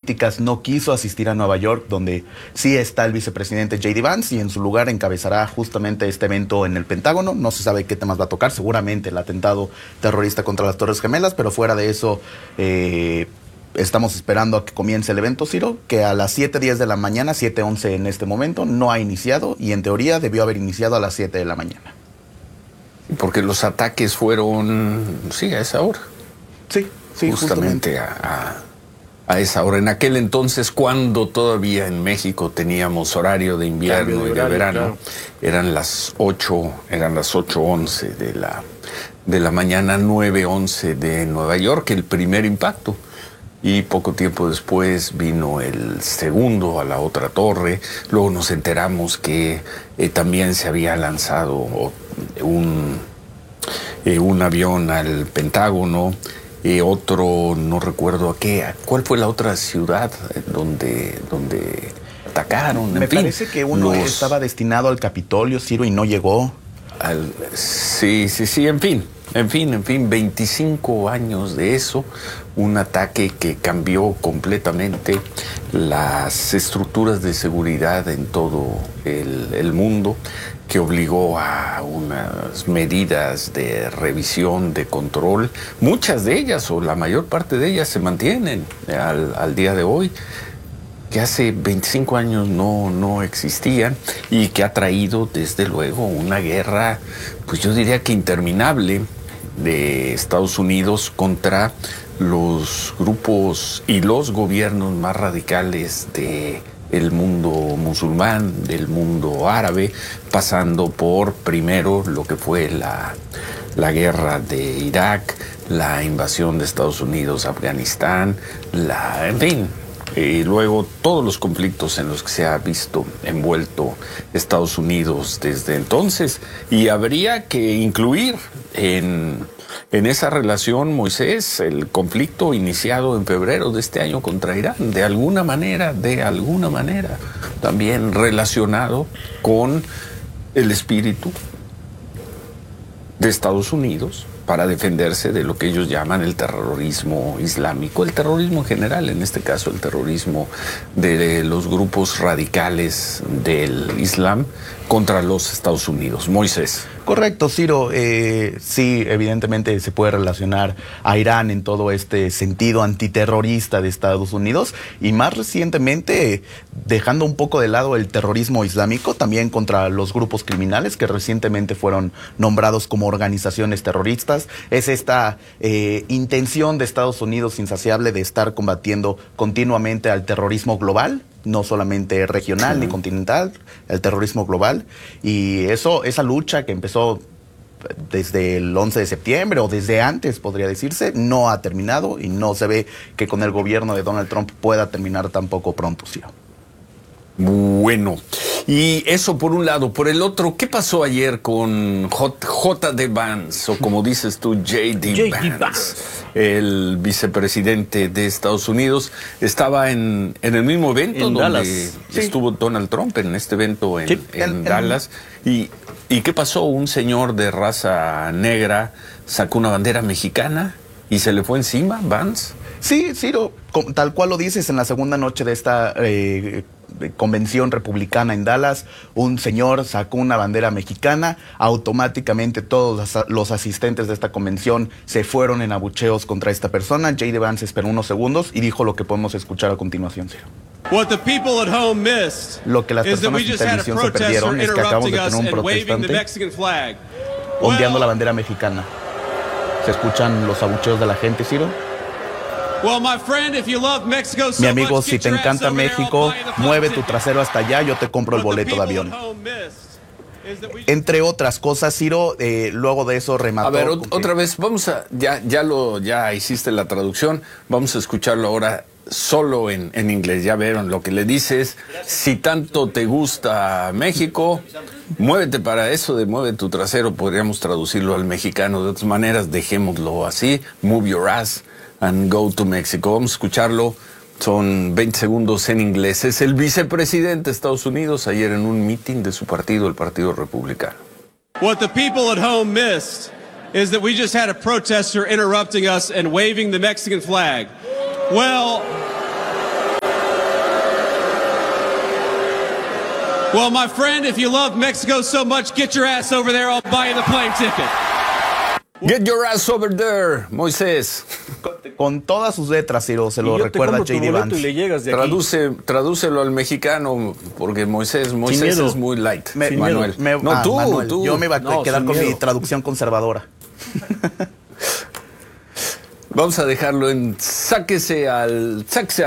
políticas no quiso asistir a Nueva York, donde sí está el vicepresidente J.D. Vance, y en su lugar encabezará justamente este evento en el Pentágono. No se sabe qué temas va a tocar, seguramente el atentado terrorista contra las Torres Gemelas, pero fuera de eso, estamos esperando a que comience el evento, Ciro, que a las 7:10 de la mañana, 7:11 en este momento, no ha iniciado, y en teoría debió haber iniciado a las 7 de la mañana. Porque los ataques fueron, sí, a esa hora. Sí, justamente a esa hora. En aquel entonces, cuando todavía en México teníamos horario de invierno y de verano, claro, eran las 8:11 de la mañana, 9:11 de Nueva York, el primer impacto. Y poco tiempo después vino el segundo a la otra torre. Luego nos enteramos que también se había lanzado un avión al Pentágono. Otro, no recuerdo a qué. ¿Cuál fue la otra ciudad donde atacaron? Me parece que uno estaba destinado al Capitolio, Ciro, y no llegó. Sí, en fin, 25 años de eso, un ataque que cambió completamente las estructuras de seguridad en todo el mundo, que obligó a unas medidas de revisión, de control. Muchas de ellas, o la mayor parte de ellas, se mantienen al día de hoy, que hace 25 años no existían, y que ha traído, desde luego, una guerra, pues yo diría que interminable, de Estados Unidos contra los grupos y los gobiernos más radicales del mundo musulmán, del mundo árabe, pasando por primero lo que fue la guerra de Irak, la invasión de Estados Unidos a Afganistán, en fin, y luego todos los conflictos en los que se ha visto envuelto Estados Unidos desde entonces. Y habría que incluir en esa relación, Moisés, el conflicto iniciado en febrero de este año contra Irán, de alguna manera, también relacionado con el espíritu de Estados Unidos para defenderse de lo que ellos llaman el terrorismo islámico, el terrorismo en general, en este caso el terrorismo de los grupos radicales del Islam contra los Estados Unidos. Moisés. Correcto, Ciro. Sí, evidentemente se puede relacionar a Irán en todo este sentido antiterrorista de Estados Unidos, y más recientemente dejando un poco de lado el terrorismo islámico, también contra los grupos criminales que recientemente fueron nombrados como organizaciones terroristas. Es esta intención de Estados Unidos insaciable de estar combatiendo continuamente al terrorismo global, no solamente regional ni continental, el terrorismo global. Y esa lucha que empezó desde el 11 de septiembre o desde antes, podría decirse, no ha terminado, y no se ve que con el gobierno de Donald Trump pueda terminar tampoco pronto, Ciro. Bueno, y eso por un lado. Por el otro, ¿qué pasó ayer con J.D. Vance, o como dices tú, J.D. Vance, el vicepresidente de Estados Unidos? Estaba en el mismo evento donde Dallas. Estuvo Donald Trump, en este evento en Dallas. ¿Y qué pasó? Un señor de raza negra sacó una bandera mexicana y se le fue encima, Vance. Sí, Ciro, tal cual lo dices, en la segunda noche de esta convención republicana en Dallas, un señor sacó una bandera mexicana. Automáticamente todos los asistentes de esta convención se fueron en abucheos contra esta persona. J.D. Vance esperó unos segundos y dijo lo que podemos escuchar a continuación, Ciro. Lo que las personas en televisión se perdieron es que acabamos de tener un protestante ondeando la bandera mexicana. ¿Se escuchan los abucheos de la gente, Ciro? Mi amigo, si te encanta México, mueve tu trasero hasta allá, yo te compro el boleto de avión. Entre otras cosas, Ciro, luego de eso remató. A ver, otra vez, vamos a, ya hiciste la traducción, vamos a escucharlo ahora solo en inglés. Ya vieron lo que le dices. Si tanto te gusta México, muévete. Para eso de mueve tu trasero, podríamos traducirlo al mexicano. De otras maneras, dejémoslo así, move your ass and go to Mexico. Vamos a escucharlo, son 20 segundos en inglés. Es el vicepresidente de Estados Unidos ayer en un meeting de su partido, el Partido Republicano. What the people at home missed is that we just had a protester interrupting us and waving the Mexican flag. Well, Well, my friend, if you love Mexico so much, get your ass over there. I'll buy you the plane ticket. Get your ass over there, Moisés. Con todas sus letras, Ciro, se lo recuerda J.D. Vance. Y le llegas de aquí. Tradúcelo al mexicano, porque Moisés es muy light. Manuel. Manuel. Tú. Yo me iba a quedar con miedo. mi traducción conservadora. Vamos a dejarlo en sáquese al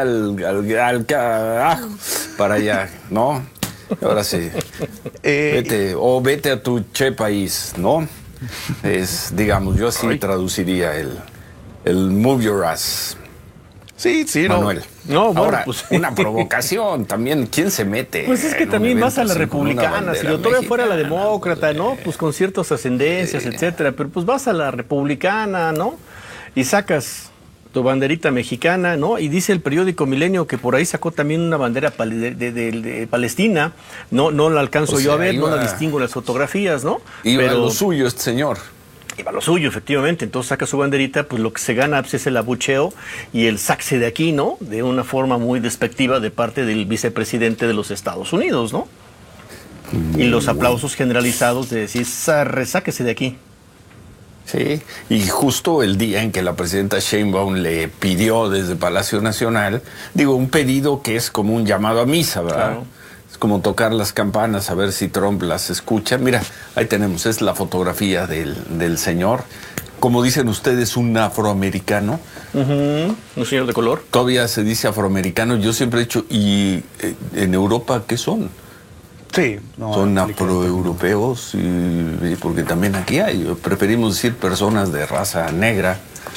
carajo para allá, ¿no? Ahora sí. Vete a tu país, ¿no? Digamos, yo así traduciría el move your ass. Sí, Manuel. No, bueno, ahora, pues una provocación también. ¿Quién se mete? Pues es que también vas a la republicana, si lo todavía fuera la demócrata, ¿no? Pues con ciertas ascendencias, etcétera. Pero pues vas a la republicana, ¿no? Y sacas tu banderita mexicana, ¿no? Y dice el periódico Milenio que por ahí sacó también una bandera de Palestina. No la alcanzo yo a ver, no la distingo en las fotografías, ¿no? Pero lo suyo este señor. Iba lo suyo, efectivamente. Entonces saca su banderita, pues lo que se gana pues, es el abucheo y el sáquese de aquí, ¿no? De una forma muy despectiva de parte del vicepresidente de los Estados Unidos, ¿no? Y los aplausos generalizados de decir, sáquese de aquí. Sí, y justo el día en que la presidenta Sheinbaum le pidió desde Palacio Nacional, un pedido que es como un llamado a misa, ¿verdad? Claro. Es como tocar las campanas a ver si Trump las escucha. Mira, ahí tenemos, es la fotografía del señor. Como dicen ustedes, un afroamericano. Un señor de color. Todavía se dice afroamericano. Yo siempre he dicho, ¿y en Europa qué son? Sí. Son afroeuropeos, porque también aquí preferimos decir personas de raza negra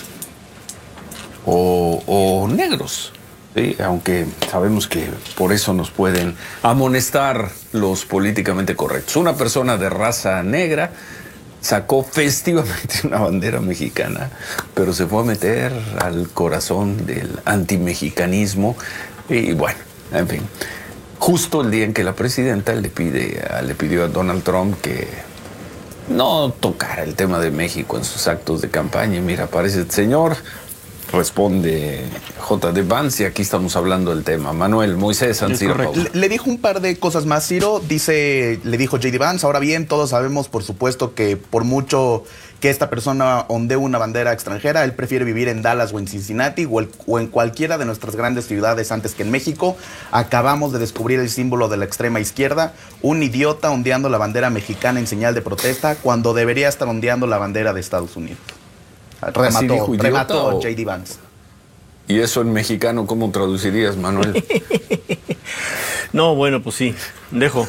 o negros, ¿sí? Aunque sabemos que por eso nos pueden amonestar los políticamente correctos. Una persona de raza negra sacó festivamente una bandera mexicana, pero se fue a meter al corazón del antimexicanismo y bueno, en fin. Justo el día en que la presidenta le pidió a Donald Trump que no tocara el tema de México en sus actos de campaña. Y mira, aparece el señor, responde J.D. Vance y aquí estamos hablando del tema. Manuel, Moisés, Ciro. Le dijo un par de cosas más, Ciro. Le dijo J.D. Vance, ahora bien, todos sabemos, por supuesto, que por mucho que esta persona ondee una bandera extranjera, él prefiere vivir en Dallas o en Cincinnati o en cualquiera de nuestras grandes ciudades antes que en México. Acabamos de descubrir el símbolo de la extrema izquierda, un idiota ondeando la bandera mexicana en señal de protesta cuando debería estar ondeando la bandera de Estados Unidos. Remató J.D. Vance. ¿Y eso en mexicano cómo traducirías, Manuel? No, bueno, pues sí, dejo.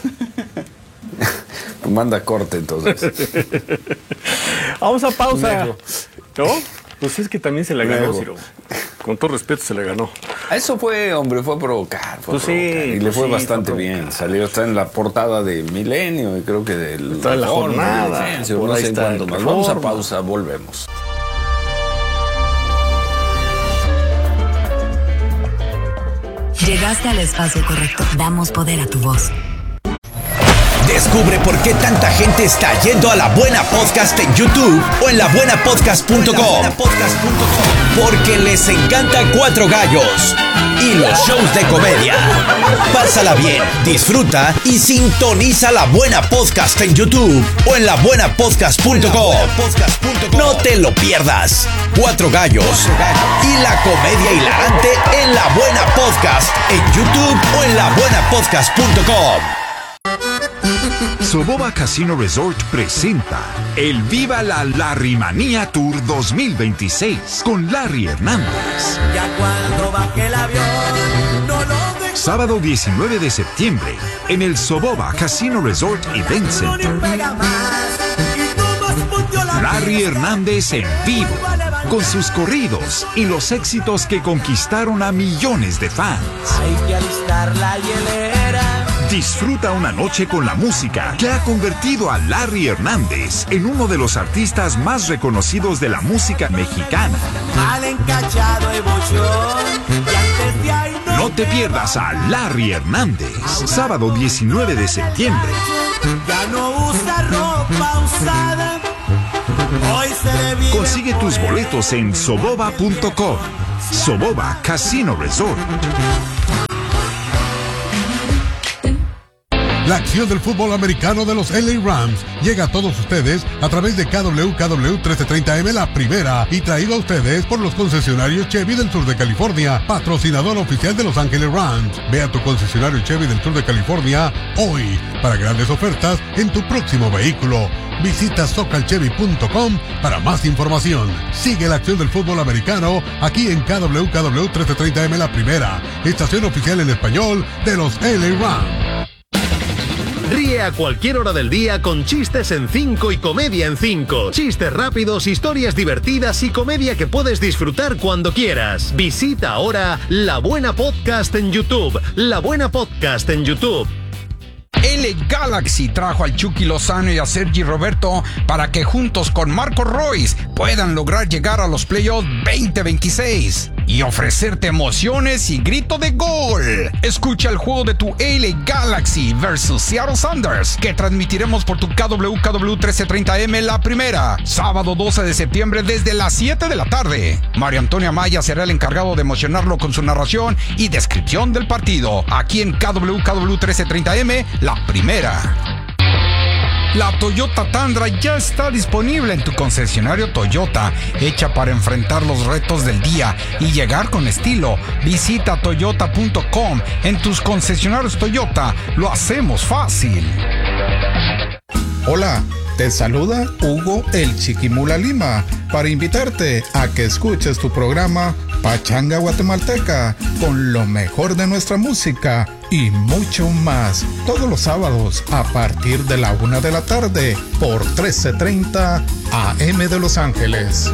Manda corte, entonces. Vamos a pausa. ¿No? Pues es que también se la ganó, Ciro. Con todo respeto se la ganó. Eso fue, hombre, fue a provocar. Sí, y le fue bastante bien. Está en la portada de Milenio y creo que del... Está en la jornada. No sé cuándo más. Vamos a pausa, volvemos. Llegaste al espacio correcto. Damos poder a tu voz. Descubre por qué tanta gente está yendo a La Buena Podcast en YouTube o en labuenapodcast.com. Porque les encanta Cuatro Gallos y los shows de comedia. Pásala bien, disfruta y sintoniza La Buena Podcast en YouTube o en labuenapodcast.com. No te lo pierdas. Cuatro Gallos y la comedia hilarante en La Buena Podcast en YouTube o en labuenapodcast.com. Soboba Casino Resort presenta el Viva la Larrymanía Tour 2026 con Larry Hernández. Ya cuando baje el avión, no lo dejo. Sábado 19 de septiembre en el Soboba Casino Resort Event Center. Larry Hernández en vivo, con sus corridos y los éxitos que conquistaron a millones de fans. Hay que alistar la hielera. Disfruta una noche con la música que ha convertido a Larry Hernández en uno de los artistas más reconocidos de la música mexicana. Mal encachado y bochón, y antes de ahí No te pierdas a Larry Hernández, sábado 19 de septiembre. ya no usa ropa usada. Hoy se le vive. Consigue tus boletos en soboba.com. Soboba Casino Resort. La La acción del fútbol americano de los LA Rams llega a todos ustedes a través de KWKW 1330M La Primera y traído a ustedes por los concesionarios Chevy del sur de California, patrocinador oficial de Los Ángeles Rams. Ve a tu concesionario Chevy del sur de California hoy para grandes ofertas en tu próximo vehículo. Visita socalchevy.com para más información. Sigue la acción del fútbol americano aquí en KWKW 1330M La Primera, estación oficial en español de los LA Rams. Ríe a cualquier hora del día con chistes en 5 y comedia en 5. Chistes rápidos, historias divertidas y comedia que puedes disfrutar cuando quieras. Visita ahora La Buena Podcast en YouTube. La Buena Podcast en YouTube. LA Galaxy trajo al Chucky Lozano y a Sergi Roberto para que juntos con Marco Royce puedan lograr llegar a los playoffs 2026 y ofrecerte emociones y grito de gol. Escucha el juego de tu LA Galaxy versus Seattle Sounders que transmitiremos por tu KWKW 1330M La Primera, sábado 12 de septiembre desde las 7 de la tarde. Mario Antonio Amaya será el encargado de emocionarlo con su narración y descripción del partido aquí en KWKW 1330M La Primera. La Toyota Tundra ya está disponible en tu concesionario Toyota, hecha para enfrentar los retos del día y llegar con estilo. Visita toyota.com. En tus concesionarios Toyota lo hacemos fácil. Hola, te saluda Hugo el Chiquimula Lima para invitarte a que escuches tu programa Pachanga Guatemalteca con lo mejor de nuestra música y mucho más, todos los sábados a partir de la 1 de la tarde por 1330 AM de Los Ángeles.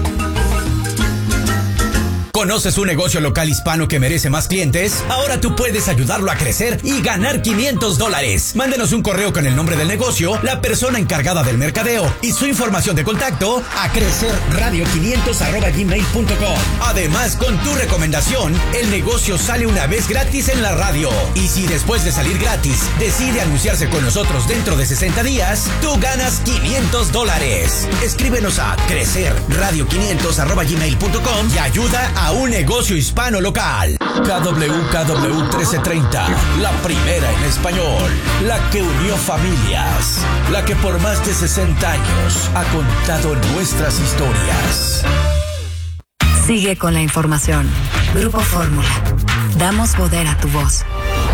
¿Conoces un negocio local hispano que merece más clientes? Ahora tú puedes ayudarlo a crecer y ganar $500. Mándenos un correo con el nombre del negocio, la persona encargada del mercadeo y su información de contacto a crecerradio500@gmail.com. Además, con tu recomendación, el negocio sale una vez gratis en la radio. Y si después de salir gratis decide anunciarse con nosotros dentro de 60 días, tú ganas $500. Escríbenos a crecerradio500@gmail.com y ayuda a un negocio hispano local. KWKW 1330, la primera en español, la que unió familias, la que por más de 60 años ha contado nuestras historias. Sigue con la información. Grupo Fórmula. Damos poder a tu voz.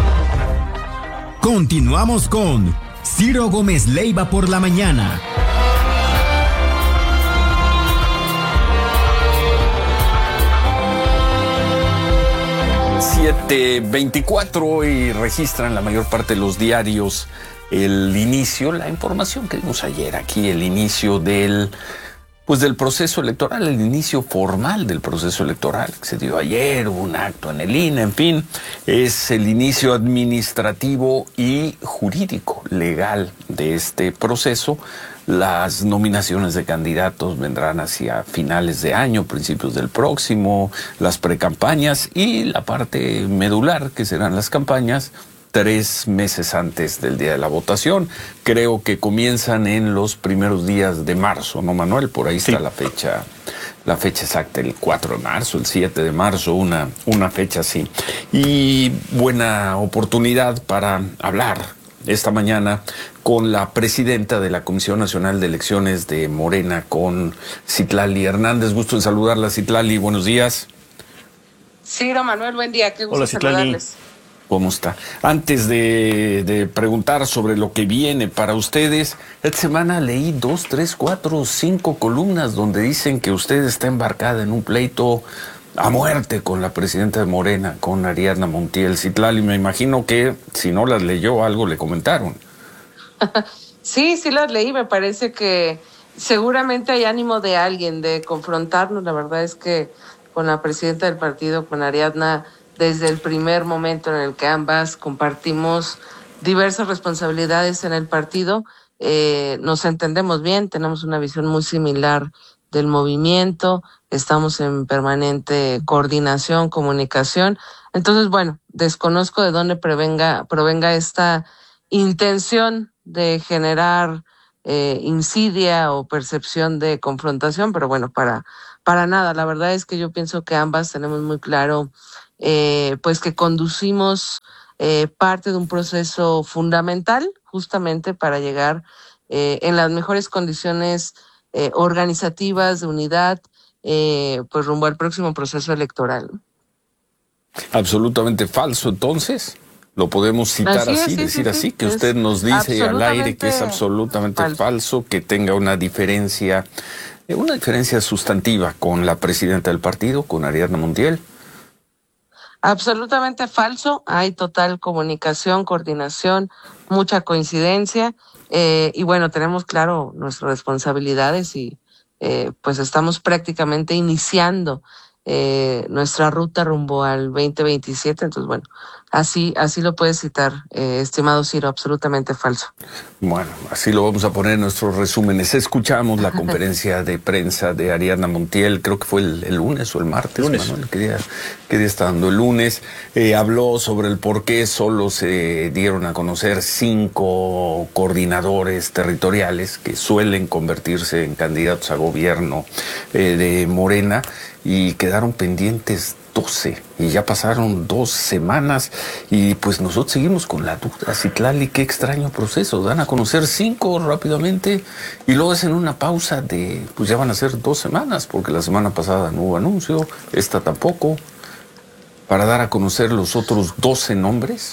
Continuamos con Ciro Gómez Leiva por la mañana. 7:24 y registran la mayor parte de los diarios el inicio, la información que dimos ayer aquí, el inicio del proceso electoral, el inicio formal del proceso electoral que se dio ayer, hubo un acto en el INE, en fin, es el inicio administrativo y jurídico, legal de este proceso. Las nominaciones de candidatos vendrán hacia finales de año, principios del próximo, las precampañas y la parte medular, que serán las campañas, 3 meses antes del día de la votación. Creo que comienzan en los primeros días de marzo, ¿no, Manuel? Por ahí está la fecha exacta, el 4 de marzo, el 7 de marzo, una fecha así. Y buena oportunidad para hablar esta mañana con la presidenta de la Comisión Nacional de Elecciones de Morena, con Citlali Hernández. Gusto en saludarla, Citlali. Buenos días. Ciro, Manuel, buen día. Qué gusto. Hola, Citlali. Saludarles. ¿Cómo está? Antes de preguntar sobre lo que viene para ustedes, esta semana leí 2, 3, 4, 5 columnas donde dicen que usted está embarcada en un pleito a muerte con la presidenta de Morena, con Ariadna Montiel. Citlali, me imagino que si no las leyó, algo le comentaron. Sí las leí. Me parece que seguramente hay ánimo de alguien de confrontarnos. La verdad es que con la presidenta del partido, con Ariadna, desde el primer momento en el que ambas compartimos diversas responsabilidades en el partido, nos entendemos bien, tenemos una visión muy similar del movimiento, estamos en permanente coordinación, comunicación. Entonces, bueno, desconozco de dónde provenga esta intención de generar insidia o percepción de confrontación, pero bueno, para nada. La verdad es que yo pienso que ambas tenemos muy claro pues que conducimos parte de un proceso fundamental justamente para llegar en las mejores condiciones organizativas, de unidad, pues rumbo al próximo proceso electoral. Absolutamente falso, entonces. Lo podemos citar así, decir así, que usted nos dice al aire que es absolutamente falso, que tenga una diferencia sustantiva con la presidenta del partido, con Ariadna Montiel. Absolutamente falso. Hay total comunicación, coordinación, mucha coincidencia. Y bueno, tenemos claro nuestras responsabilidades y pues estamos prácticamente iniciando nuestra ruta rumbo al 2027. Entonces, bueno, así lo puedes citar, estimado Ciro, absolutamente falso. Bueno, así lo vamos a poner en nuestros resúmenes. Escuchamos la conferencia de prensa de Ariadna Montiel, creo que fue el lunes o el martes. Manuel, ¿qué día está dando? El lunes. Habló sobre el por qué solo se dieron a conocer 5 coordinadores territoriales que suelen convertirse en candidatos a gobierno de Morena, y quedaron pendientes 12 y ya pasaron 2 semanas y pues nosotros seguimos con la duda. Citlali, qué extraño proceso, dan a conocer 5 rápidamente y luego hacen una pausa de, pues ya van a ser 2 semanas, porque la semana pasada no hubo anuncio, esta tampoco, para dar a conocer los otros 12 nombres.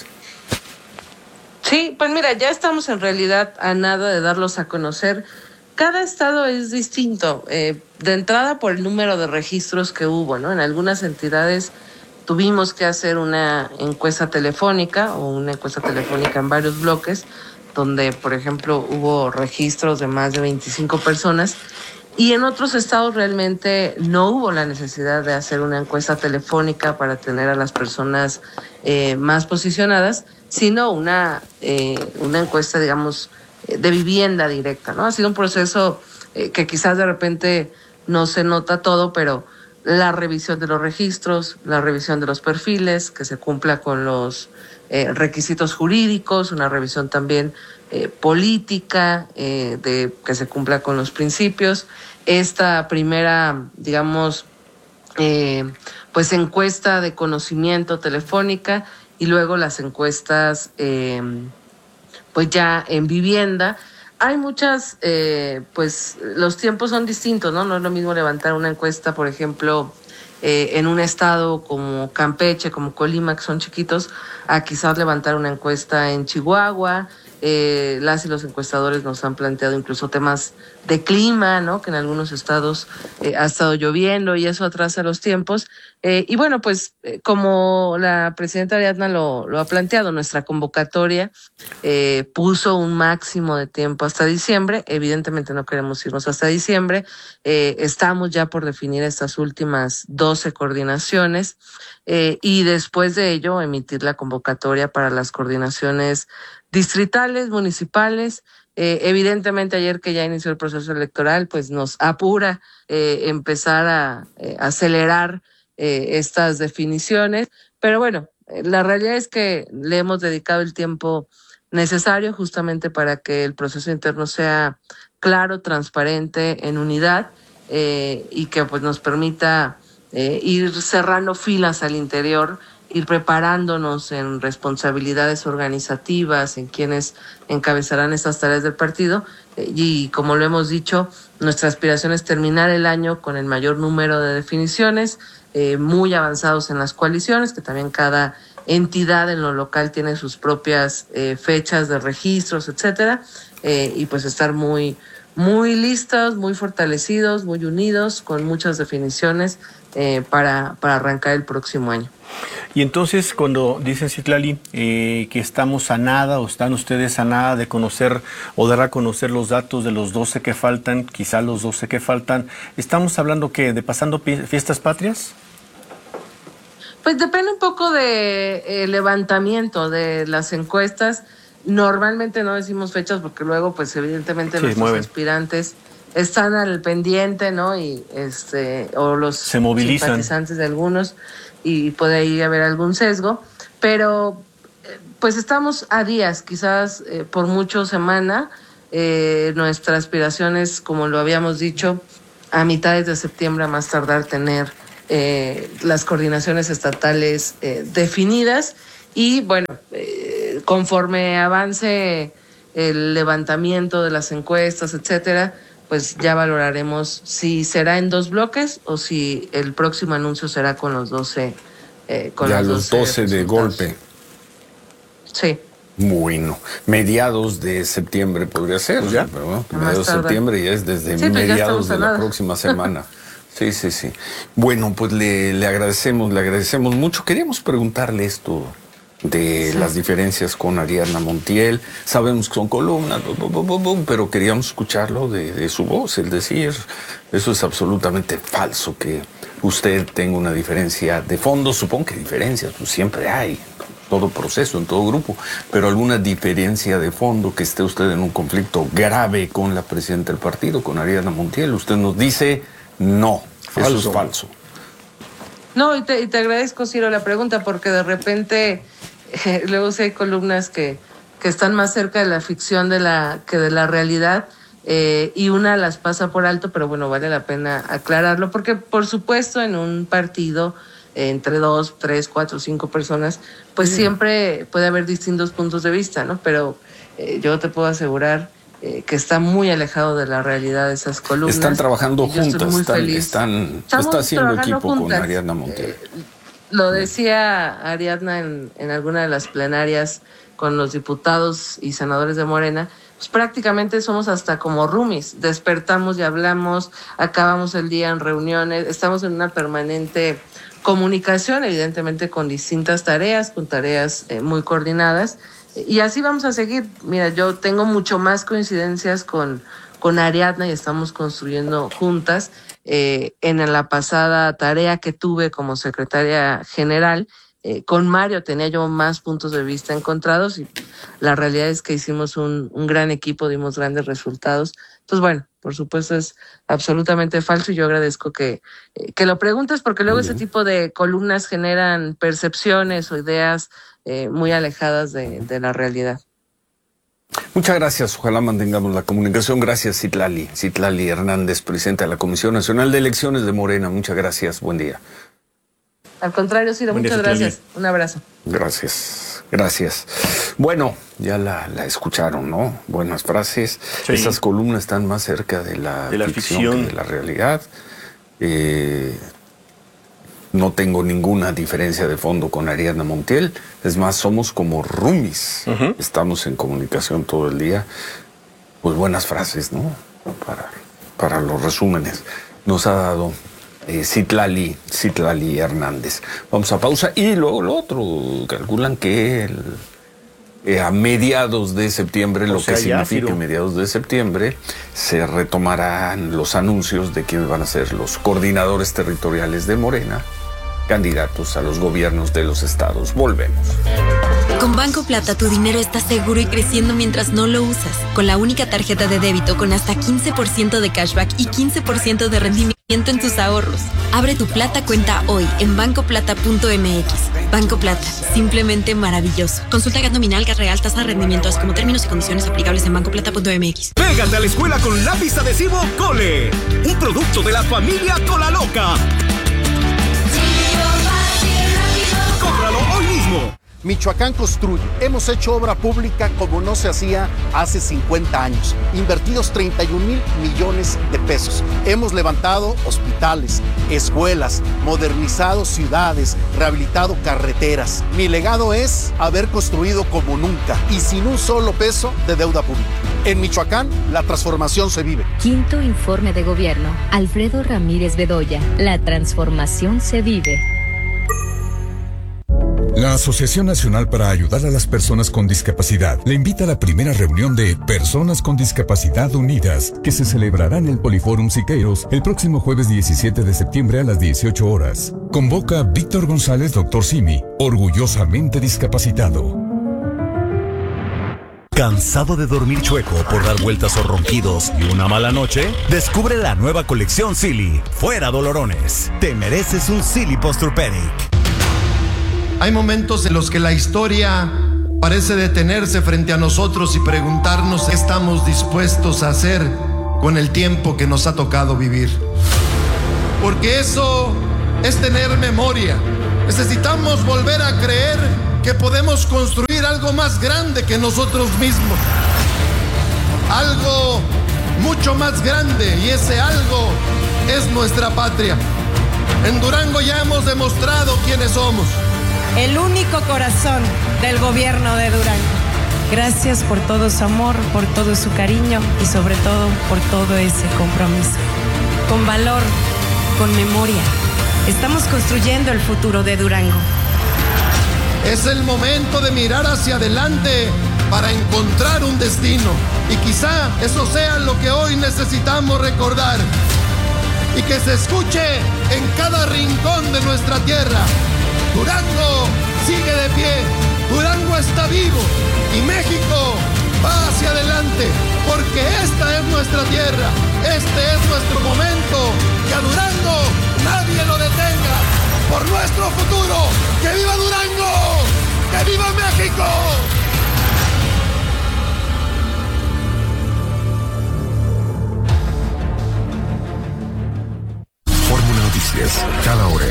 Sí, pues mira, ya estamos en realidad a nada de darlos a conocer. Cada estado es distinto, de entrada por el número de registros que hubo, ¿no? En algunas entidades tuvimos que hacer una encuesta telefónica en varios bloques, donde, por ejemplo, hubo registros de más de 25 personas, y en otros estados realmente no hubo la necesidad de hacer una encuesta telefónica para tener a las personas más posicionadas, sino una encuesta, digamos, de vivienda directa, ¿no? Ha sido un proceso que quizás de repente no se nota todo, pero la revisión de los registros, la revisión de los perfiles, que se cumpla con los requisitos jurídicos, una revisión también política, de que se cumpla con los principios. Esta primera, digamos, pues encuesta de conocimiento telefónica, y luego las encuestas pues ya en vivienda. Hay muchas, pues los tiempos son distintos, ¿no? No es lo mismo levantar una encuesta, por ejemplo, en un estado como Campeche, como Colima, que son chiquitos, a quizás levantar una encuesta en Chihuahua. Las y los encuestadores nos han planteado incluso temas de clima, ¿no? Que en algunos estados ha estado lloviendo y eso atrasa los tiempos. Y bueno, pues como la presidenta Ariadna lo ha planteado, nuestra convocatoria puso un máximo de tiempo hasta diciembre. Evidentemente no queremos irnos hasta diciembre. Estamos ya por definir estas últimas 12 coordinaciones y después de ello emitir la convocatoria para las coordinaciones distritales, municipales. Evidentemente ayer que ya inició el proceso electoral, pues nos apura empezar a acelerar estas definiciones, pero bueno, la realidad es que le hemos dedicado el tiempo necesario justamente para que el proceso interno sea claro, transparente, en unidad, y que pues nos permita ir cerrando filas al interior, ir preparándonos en responsabilidades organizativas, en quienes encabezarán estas tareas del partido, y como lo hemos dicho, nuestra aspiración es terminar el año con el mayor número de definiciones, muy avanzados en las coaliciones, que también cada entidad en lo local tiene sus propias fechas de registros, etcétera, y pues estar muy listos, muy fortalecidos, muy unidos, con muchas definiciones para arrancar el próximo año. Y entonces, cuando dicen, Citlali, que estamos a nada, o están ustedes a nada de conocer o dar a conocer los datos de los 12 que faltan, quizá los 12 que faltan, ¿estamos hablando qué? ¿De pasando fiestas patrias? Pues depende un poco de levantamiento de las encuestas. Normalmente no decimos fechas porque luego, pues evidentemente nuestros aspirantes están al pendiente, ¿no? Y o los se movilizan, simpatizantes de algunos, y puede ahí haber algún sesgo, pero pues estamos a días, quizás por mucho semana. Nuestra aspiración es, como lo habíamos dicho, a mitades de septiembre a más tardar tener las coordinaciones estatales definidas, y bueno, conforme avance el levantamiento de las encuestas, etcétera, pues ya valoraremos si será en 2 bloques o si el próximo anuncio será con los 12. Los 12 de golpe. Sí. Bueno, mediados de septiembre podría ser, pues ya, pero bueno, mediados de septiembre ya es desde mediados de la próxima semana. Sí. Bueno, pues le agradecemos mucho. Queríamos preguntarle esto de las diferencias con Ariadna Montiel. Sabemos que son columnas, pero queríamos escucharlo de su voz, el decir, eso es absolutamente falso, que usted tenga una diferencia de fondo. Supongo que diferencias, pues siempre hay, todo proceso, en todo grupo, pero alguna diferencia de fondo, que esté usted en un conflicto grave con la presidenta del partido, con Ariadna Montiel. Usted nos dice, no, eso es falso. No, y te agradezco, Ciro, la pregunta, porque de repente luego sí hay columnas que están más cerca de la ficción que de la realidad, y una las pasa por alto, pero bueno, vale la pena aclararlo, porque por supuesto en un partido entre 2, 3, 4, 5 personas, pues siempre puede haber distintos puntos de vista, ¿no? Pero yo te puedo asegurar que está muy alejado de la realidad de esas columnas. Están trabajando juntas, están haciendo equipo juntas con Ariadna Montiel. Lo decía Ariadna en alguna de las plenarias con los diputados y senadores de Morena, pues prácticamente somos hasta como roomies, despertamos y hablamos, acabamos el día en reuniones, estamos en una permanente comunicación, evidentemente con distintas tareas, con tareas muy coordinadas, y así vamos a seguir. Mira, yo tengo mucho más coincidencias con Ariadna y estamos construyendo juntas. En la pasada tarea que tuve como secretaria general, con Mario tenía yo más puntos de vista encontrados, y la realidad es que hicimos un gran equipo, dimos grandes resultados. Entonces, bueno, por supuesto es absolutamente falso, y yo agradezco que lo preguntes, porque luego ese tipo de columnas generan percepciones o ideas muy alejadas de la realidad. Muchas gracias, ojalá mantengamos la comunicación. Gracias, Citlali Hernández, presidenta de la Comisión Nacional de Elecciones de Morena. Muchas gracias, buen día. Al contrario, Ciro, muchas gracias. Un abrazo. Gracias. Bueno, ya la escucharon, ¿no? Buenas frases. Sí. Esas columnas están más cerca de la ficción que de la realidad. No tengo ninguna diferencia de fondo con Ariadna Montiel. Es más, somos como roomies. Estamos en comunicación todo el día. Pues buenas frases, ¿no? Para los resúmenes. Nos ha dado Citlali Hernández. Vamos a pausa y luego lo otro. Calculan que a mediados de septiembre, lo que significa mediados de septiembre, se retomarán los anuncios de quiénes van a ser los coordinadores territoriales de Morena, candidatos a los gobiernos de los estados. Volvemos. Con Banco Plata tu dinero está seguro y creciendo mientras no lo usas. Con la única tarjeta de débito con hasta 15% de cashback y 15% de rendimiento en tus ahorros. Abre tu Plata cuenta hoy en bancoplata.mx. Banco Plata, simplemente maravilloso. Consulta gas nominal, gas real, tasa de rendimiento, así como términos y condiciones aplicables en bancoplata.mx. Pégate a la escuela con lápiz adhesivo Cole, un producto de la familia Colaloca. ¡Cómpralo hoy mismo! Michoacán construye. Hemos hecho obra pública como no se hacía hace 50 años. Invertidos 31 mil millones de pesos. Hemos levantado hospitales, escuelas, modernizado ciudades, rehabilitado carreteras. Mi legado es haber construido como nunca y sin un solo peso de deuda pública. En Michoacán, la transformación se vive. Quinto informe de gobierno. Alfredo Ramírez Bedoya. La transformación se vive. La Asociación Nacional para Ayudar a las Personas con Discapacidad le invita a la primera reunión de Personas con Discapacidad Unidas, que se celebrará en el Poliforum Siqueiros el próximo jueves 17 de septiembre a las 18 horas. Convoca Víctor González, Dr. Simi, orgullosamente discapacitado. ¿Cansado de dormir chueco por dar vueltas o ronquidos y una mala noche? Descubre la nueva colección Silly. Fuera dolorones. Te mereces un Silly Posturpedic. Hay momentos en los que la historia parece detenerse frente a nosotros y preguntarnos qué estamos dispuestos a hacer con el tiempo que nos ha tocado vivir. Porque eso es tener memoria. Necesitamos volver a creer que podemos construir algo más grande que nosotros mismos. algo mucho más grande, y ese algo es nuestra patria. En Durango ya hemos demostrado quiénes somos. El único corazón del gobierno de Durango. Gracias por todo su amor, por todo su cariño y sobre todo por todo ese compromiso. Con valor, con memoria, estamos construyendo el futuro de Durango. Es el momento de mirar hacia adelante para encontrar un destino. Y quizá eso sea lo que hoy necesitamos recordar. Y que se escuche en cada rincón de nuestra tierra. Durango sigue de pie, Durango está vivo y México va hacia adelante, porque esta es nuestra tierra, este es nuestro momento, que a Durango nadie lo detenga. Por nuestro futuro, ¡que viva Durango! ¡Que viva México! Fórmula Noticias, cada hora.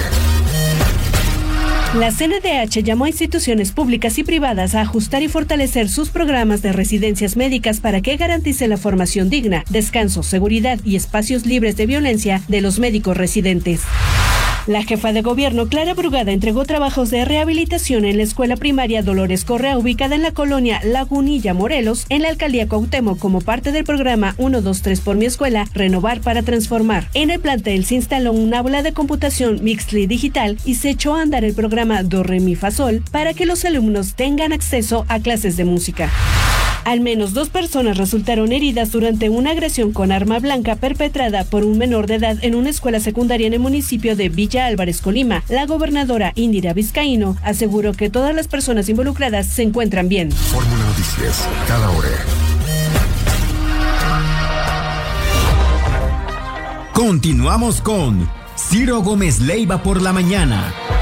La CNDH llamó a instituciones públicas y privadas a ajustar y fortalecer sus programas de residencias médicas para que garantice la formación digna, descanso, seguridad y espacios libres de violencia de los médicos residentes. La jefa de gobierno, Clara Brugada, entregó trabajos de rehabilitación en la escuela primaria Dolores Correa, ubicada en la colonia Lagunilla, Morelos, en la alcaldía Cuauhtémoc, como parte del programa 123 por mi escuela, Renovar para Transformar. En el plantel se instaló un aula de computación Mixly digital y se echó a andar el programa Do Re Mi Fa Sol para que los alumnos tengan acceso a clases de música. Al menos 2 personas resultaron heridas durante una agresión con arma blanca perpetrada por un menor de edad en una escuela secundaria en el municipio de Villa Álvarez, Colima. La gobernadora Indira Vizcaíno aseguró que todas las personas involucradas se encuentran bien. Fórmula Noticias, cada hora. Continuamos con Ciro Gómez Leiva por la mañana.